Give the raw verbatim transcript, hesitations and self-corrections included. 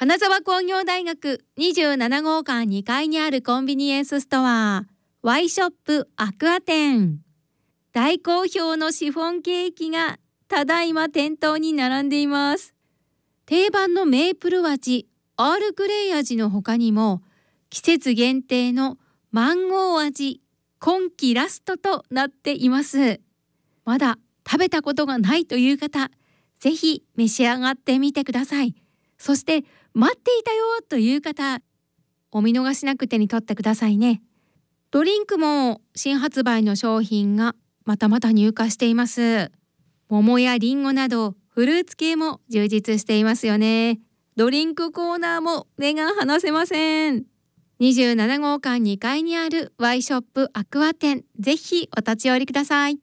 金沢工業大学にじゅうなな号館にかいにあるコンビニエンスストア、ワイショップアクア店。大好評のシフォンケーキがただいま店頭に並んでいます。定番のメープル味、アールグレイ味の他にも、季節限定のマンゴー味、今季ラストとなっています。まだ食べたことがないという方、ぜひ召し上がってみてください。そして待っていたよという方、お見逃しなく手に取ってくださいね。ドリンクも新発売の商品がまたまた入荷しています。桃やリンゴなどフルーツ系も充実していますよね。ドリンクコーナーも目が離せません。にじゅうなな号館にかいにあるワイショップアクア店、ぜひお立ち寄りください。